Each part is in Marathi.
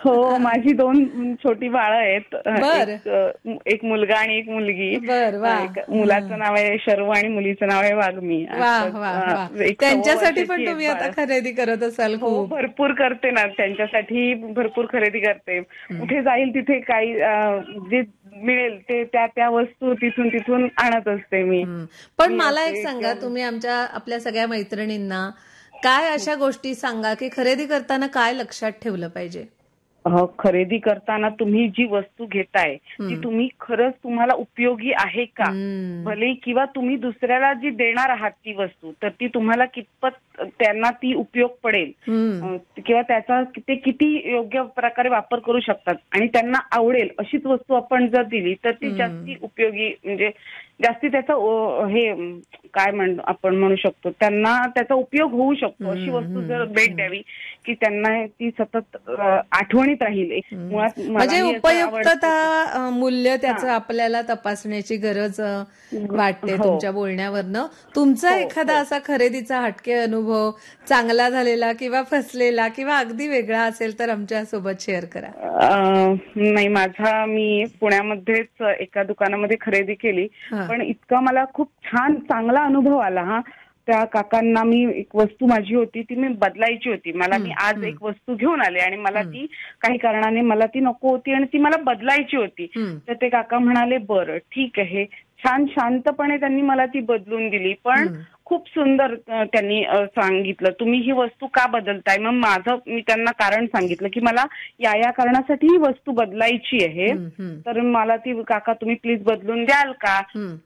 हो, माझी 2 छोटी बाळं आहेत. बर एक मुलगा आणि एक मुलगी. बर वा मुलाचं नाव आहे शर्व आणि मुलीचं नाव आहे वाग्मी. वा वा वा. एक 6 त्यांच्यासाठी पण वर्षाची आहेत तुम्ही आता बाळ. खरेदी करत असाल हो, खूप. भरपूर करते ना, त्यांच्यासाठी भरपूर खरेदी करते. कुठे जाईल तिथे काही जे मिळेल ते त्या वस्तू तिथून आणत असते मी. पण मी मला एक असे सांगा, तुम्ही आपल्या सगळ्या मैत्रिणींना काय अशा गोष्टी सांगा की खरेदी करताना काय लक्षात ठेवलं पाहिजे? खरेदी करताना तुम्ही जी वस्तू घेताय ती तुम्ही खरंच तुम्हाला उपयोगी आहे का, भले किंवा तुम्ही दुसऱ्याला जी देणार आहात ती वस्तू तर ती तुम्हाला कितपत त्यांना ती उपयोग पडेल किंवा त्याचा ते किती योग्य प्रकारे वापर करू शकतात आणि त्यांना आवडेल अशीच वस्तू आपण जर दिली तर ती जास्ती उपयोगी, म्हणजे जास्ती त्याचा हे काय आपण म्हणू शकतो, त्यांना त्याचा उपयोग होऊ शकतो अशी वस्तू जर भेट द्यावी की त्यांना ती सतत आठवणीत राहील. मुळात म्हणजे उपयुक्तता मूल्य त्याचं आपल्याला तपासण्याची गरज वाटते तुमच्या बोलण्यावरनं. तुमचा एखादा असा खरेदीचा हटके अनुभव चांगला झालेला किंवा फसलेला किंवा अगदी वेगळा असेल तर आमच्या सोबत शेअर करा. नाही, मी पुण्यामध्येच एका दुकानामध्ये खरेदी केली पण इतका मला खूप छान चांगला अनुभव आला. त्या काकांना मी एक वस्तू माझी होती ती मी बदलायची होती, मी आज एक वस्तू घेऊन आले आणि मला ती काही कारणाने मला ती नको होती आणि ती मला बदलायची होती. तर ते काका म्हणाले बरं ठीक आहे, छान शांतपणे त्यांनी मला ती बदलून दिली. पण खूप सुंदर त्यांनी सांगितलं तुम्ही ही वस्तू का बदलताय. मग मी त्यांना कारण सांगितलं की मला या कारणासाठी ही वस्तू बदलायची आहे, तर मला ती काका तुम्ही प्लीज बदलून द्याल का.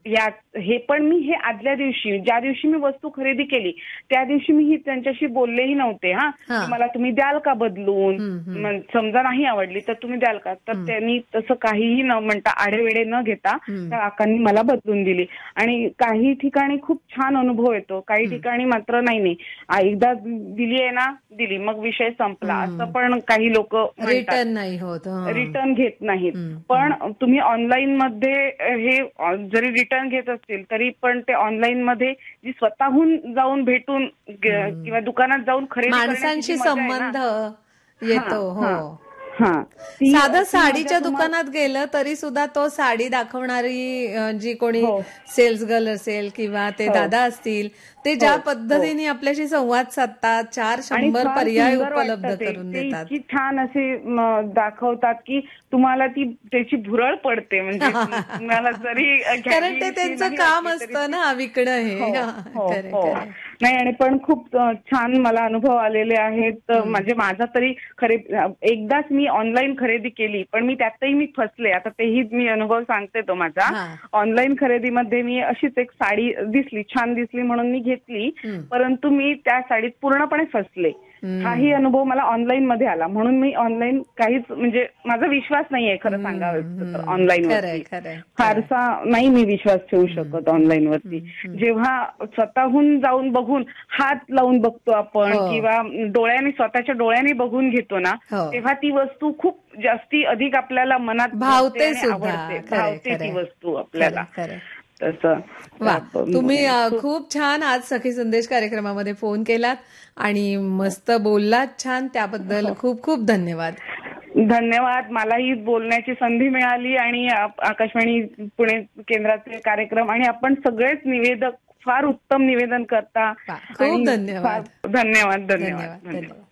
हे पण मी हे आदल्या दिवशी ज्या दिवशी मी वस्तू खरेदी केली त्या दिवशी मी त्यांच्याशी बोललेही नव्हते मला तुम्ही द्याल का बदलून, समजा नाही आवडली तर तुम्ही द्याल का. तर त्यांनी तसं काहीही न म्हणता आढेवेढे न घेता त्या काकांनी मला बदलून दिली. आणि काही ठिकाणी खूप छान अनुभव येतो, काही ठिकाणी मात्र नाही एकदा दिली आहे ना दिली मग विषय संपला असं पण काही लोक रिटर्न नाही होत, रिटर्न घेत नाहीत. पण तुम्ही ऑनलाईन मध्ये हे जरी रिटर्न घेत असतील तरी पण ते ऑनलाईन मध्ये जी स्वतःहून जाऊन भेटून किंवा दुकानात जाऊन खरेदी माणसांशी संबंध येतो. हो, साधं साडीच्या दुकानात गेलं तरी सुद्धा तो साडी दाखवणारी जी कोणी सेल्स गर्ल असेल किंवा ते दादा असतील ते ज्या पद्धतीने आपल्याशी संवाद साधतात, 400 पर्याय उपलब्ध करून देतात, की छान असे दाखवतात की तुम्हाला त्याची भुरळ पडते. म्हणजे तुम्हाला जरी कारण ते त्यांचं काम असतं ना विकणं हे. नाही, आणि पण खूप छान मला अनुभव आलेले आहेत. म्हणजे माझा तरी एकदाच मी ऑनलाईन खरेदी केली पण मी त्यातही मी फसले. आता तेही मी अनुभव सांगते तो माझा. ऑनलाईन खरेदीमध्ये मी अशीच एक साडी छान दिसली म्हणून मी घेतली, परंतु मी त्या साडीत पूर्णपणे फसले. हाही अनुभव मला ऑनलाईन मध्ये आला. म्हणून मी ऑनलाईन काहीच, म्हणजे माझा विश्वास नाहीये खरं सांगावं तर ऑनलाईन वरती फारसा नाही मी विश्वास ठेवू शकत ऑनलाईन वरती. जेव्हा स्वतःहून जाऊन बघून हात लावून बघतो आपण किंवा स्वतःच्या डोळ्यांनी बघून घेतो ना तेव्हा ती वस्तू खूप जास्ती अधिक आपल्याला मनात भावते, भावते ती वस्तू आपल्याला. तुम्ही खूप छान आज सखी संदेश कार्यक्रमामध्ये फोन केलात आणि मस्त बोललात छान, त्याबद्दल खूप खूप धन्यवाद. धन्यवाद. मलाही बोलण्याची संधी मिळाली आणि आकाशवाणी पुणे केंद्राचे कार्यक्रम आणि आपण सगळेच निवेदक फार उत्तम निवेदन करता. खूप धन्यवाद. धन्यवाद.